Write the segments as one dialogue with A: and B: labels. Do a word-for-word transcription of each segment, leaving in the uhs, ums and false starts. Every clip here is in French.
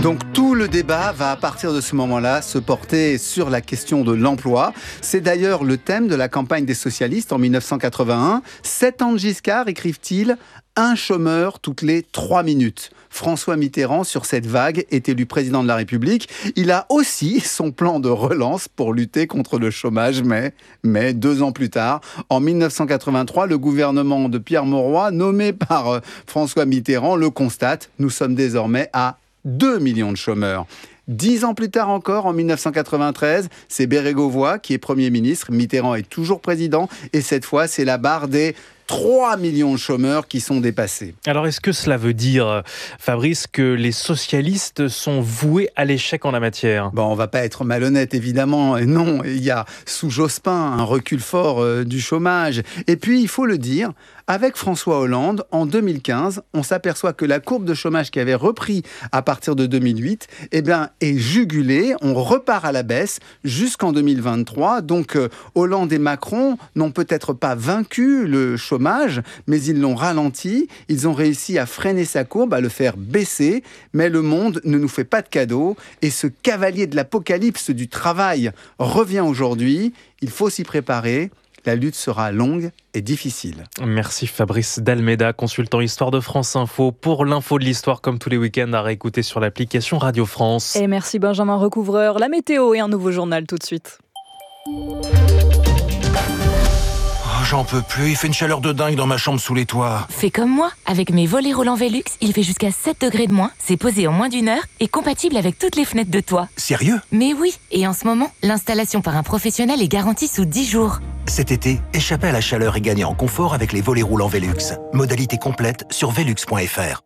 A: Donc tout le débat va à partir de ce moment-là se porter sur la question de l'emploi. C'est d'ailleurs le thème de la campagne des socialistes en dix-neuf cent quatre-vingt-un. Sept ans de Giscard, écrivent-ils, un chômeur toutes les trois minutes. François Mitterrand, sur cette vague, est élu président de la République. Il a aussi son plan de relance pour lutter contre le chômage, mais, mais deux ans plus tard, en dix-neuf cent quatre-vingt-trois, le gouvernement de Pierre Mauroy, nommé par euh, François Mitterrand, le constate. Nous sommes désormais à deux millions de chômeurs. Dix ans plus tard encore, en dix-neuf cent quatre-vingt-treize, c'est Bérégovoy qui est Premier ministre. Mitterrand est toujours président. Et cette fois, c'est la barre des trois millions de chômeurs qui sont dépassés.
B: Alors, est-ce que cela veut dire, Fabrice, que les socialistes sont voués à l'échec en la matière ?
A: Bon, on ne va pas être malhonnête, évidemment. Et non, il y a, sous Jospin, un recul fort euh, du chômage. Et puis, il faut le dire, avec François Hollande, en deux mille quinze, on s'aperçoit que la courbe de chômage qui avait repris à partir de deux mille huit eh bien, est jugulée. On repart à la baisse jusqu'en deux mille vingt-trois. Donc, euh, Hollande et Macron n'ont peut-être pas vaincu le chômage, mais ils l'ont ralenti. Ils ont réussi à freiner sa courbe, à le faire baisser. Mais le monde ne nous fait pas de cadeaux. Et ce cavalier de l'apocalypse du travail revient aujourd'hui. Il faut s'y préparer. La lutte sera longue et difficile.
B: Merci Fabrice Dalméda, consultant Histoire de France Info. Pour l'info de l'histoire, comme tous les week-ends, à réécouter sur l'application Radio France.
C: Et merci Benjamin Recouvreur. La météo et un nouveau journal tout de suite.
D: J'en peux plus, il fait une chaleur de dingue dans ma chambre sous les toits.
E: Fais comme moi, avec mes volets roulants Velux, il fait jusqu'à sept degrés de moins, c'est posé en moins d'une heure et compatible avec toutes les fenêtres de toit.
D: Sérieux ?
E: Mais oui, et en ce moment, l'installation par un professionnel est garantie sous dix jours.
D: Cet été, échappez à la chaleur et gagnez en confort avec les volets roulants Velux. Modalité complète sur velux point f r.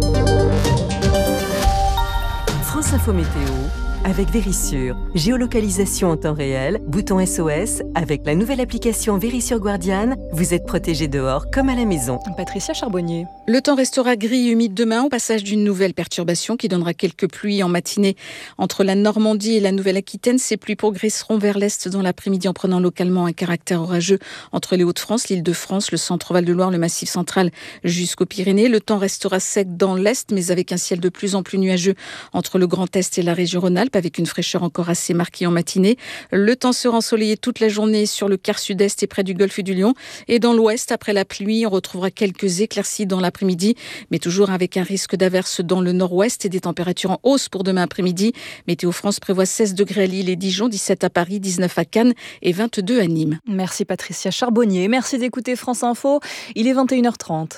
F: France Info Météo avec Vérissure. Géolocalisation en temps réel, bouton S O S. Avec la nouvelle application Vérissure Guardian, vous êtes protégé dehors comme à la maison.
C: Patricia Charbonnier.
G: Le temps restera gris et humide demain au passage d'une nouvelle perturbation qui donnera quelques pluies en matinée entre la Normandie et la Nouvelle-Aquitaine. Ces pluies progresseront vers l'est dans l'après-midi en prenant localement un caractère orageux entre les Hauts-de-France, l'Île-de-France, le centre-Val de Loire, le Massif central jusqu'aux Pyrénées. Le temps restera sec dans l'est, mais avec un ciel de plus en plus nuageux entre le Grand Est et la région Rhône-Alpes, avec une fraîcheur encore assez marquée en matinée. Le temps sera ensoleillé toute la journée sur le quart sud-est et près du golfe du Lion. Et dans l'ouest, après la pluie, on retrouvera quelques éclaircies dans l'après-midi, mais toujours avec un risque d'averse dans le nord-ouest et des températures en hausse pour demain après-midi. Météo France prévoit seize degrés à Lille et Dijon, dix-sept à Paris, dix-neuf à Cannes et vingt-deux à Nîmes.
C: Merci Patricia Charbonnier. Merci d'écouter France Info. Il est vingt et une heures trente.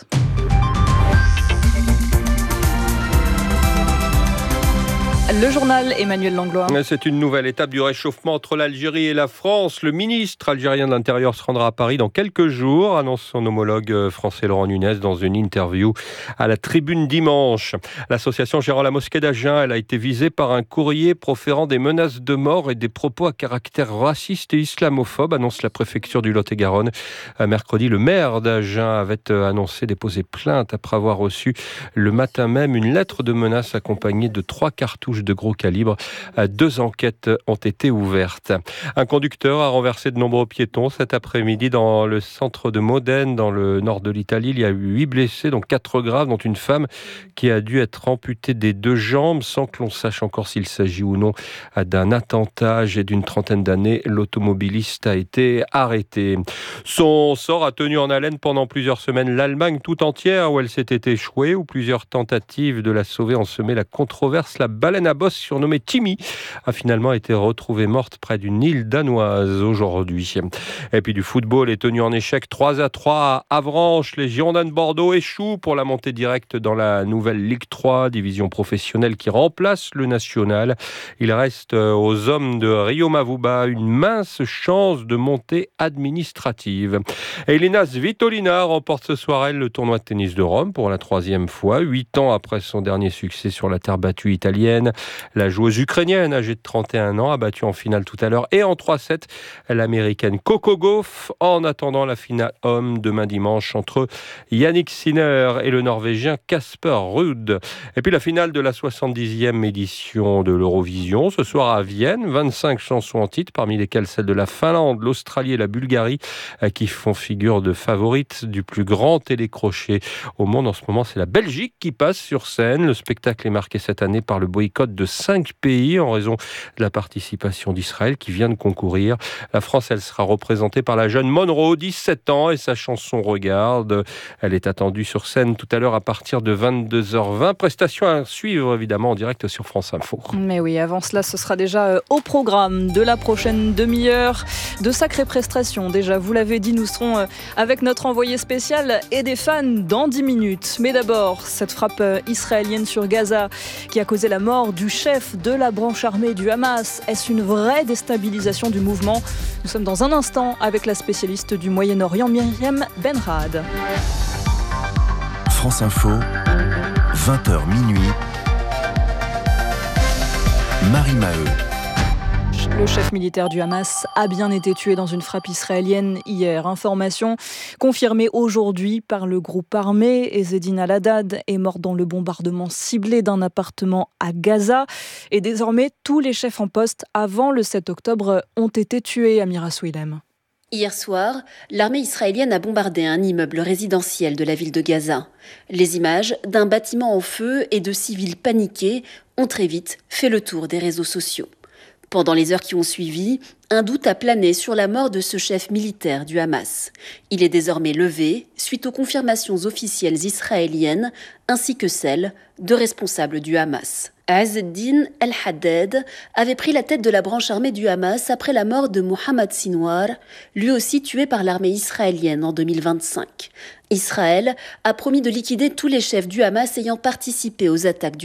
C: Le journal, Emmanuel Langlois.
H: C'est une nouvelle étape du réchauffement entre l'Algérie et la France. Le ministre algérien de l'Intérieur se rendra à Paris dans quelques jours, annonce son homologue français Laurent Nunez dans une interview à la Tribune dimanche. L'association gérant la mosquée d'Agen, elle a été visée par un courrier proférant des menaces de mort et des propos à caractère raciste et islamophobe, annonce la préfecture du Lot-et-Garonne. Mercredi, le maire d'Agen avait annoncé déposer plainte après avoir reçu le matin même une lettre de menace accompagnée de trois cartouches de gros calibre. Deux enquêtes ont été ouvertes. Un conducteur a renversé de nombreux piétons cet après-midi dans le centre de Modène, dans le nord de l'Italie. Il y a eu huit blessés, dont quatre graves, dont une femme qui a dû être amputée des deux jambes, sans que l'on sache encore s'il s'agit ou non d'un attentat. Âgé d'une trentaine d'années, l'automobiliste a été arrêté. Son sort a tenu en haleine pendant plusieurs semaines l'Allemagne tout entière, où elle s'était échouée, où plusieurs tentatives de la sauver ont semé la controverse. La baleine à bosse surnommée Timmy a finalement été retrouvée morte près d'une île danoise aujourd'hui. Et puis du football est tenu en échec trois à trois à Avranches. Les Girondins de Bordeaux échouent pour la montée directe dans la nouvelle Ligue trois, division professionnelle qui remplace le national. Il reste aux hommes de Rio Mavuba une mince chance de montée administrative. Elina Svitolina remporte ce soir elle le tournoi de tennis de Rome pour la troisième fois, huit ans après son dernier succès sur la terre battue italienne. La joueuse ukrainienne, âgée de trente et un ans, a battu en finale tout à l'heure et en trois sept l'américaine Coco Gauff. En attendant la finale homme demain dimanche entre Yannick Sinner et le norvégien Casper Ruud. Et puis la finale de la soixante-dixième édition de l'Eurovision, ce soir à Vienne, vingt-cinq chansons en titre, parmi lesquelles celles de la Finlande, l'Australie et la Bulgarie, qui font figure de favorites du plus grand télécrochet au monde en ce moment. C'est la Belgique qui passe sur scène. Le spectacle est marqué cette année par le boycott vote de cinq pays en raison de la participation d'Israël qui vient de concourir. La France, elle sera représentée par la jeune Monroe, dix-sept ans, et sa chanson Regarde. Elle est attendue sur scène tout à l'heure à partir de vingt-deux heures vingt. Prestation à suivre évidemment en direct sur France Info.
C: Mais oui, avant cela, ce sera déjà au programme de la prochaine demi-heure. De sacrées prestations. Déjà, vous l'avez dit, nous serons avec notre envoyé spécial et des fans dans dix minutes. Mais d'abord, cette frappe israélienne sur Gaza qui a causé la mort du chef de la branche armée du Hamas. Est-ce une vraie déstabilisation du mouvement ? Nous sommes dans un instant avec la spécialiste du Moyen-Orient, Myriam Benrad.
D: France Info, vingt heures minuit, Marie Maheu.
C: Le chef militaire du Hamas a bien été tué dans une frappe israélienne hier. Information confirmée aujourd'hui par le groupe armé. Ezzedine Al-Haddad est mort dans le bombardement ciblé d'un appartement à Gaza. Et désormais, tous les chefs en poste avant le sept octobre ont été tués, Amira Souilem.
I: Hier soir, l'armée israélienne a bombardé un immeuble résidentiel de la ville de Gaza. Les images d'un bâtiment en feu et de civils paniqués ont très vite fait le tour des réseaux sociaux. Pendant les heures qui ont suivi, un doute a plané sur la mort de ce chef militaire du Hamas. Il est désormais levé suite aux confirmations officielles israéliennes ainsi que celles de responsables du Hamas. Ezzedine Al-Haddad avait pris la tête de la branche armée du Hamas après la mort de Mohamed Sinwar, lui aussi tué par l'armée israélienne en deux mille vingt-cinq. Israël a promis de liquider tous les chefs du Hamas ayant participé aux attaques du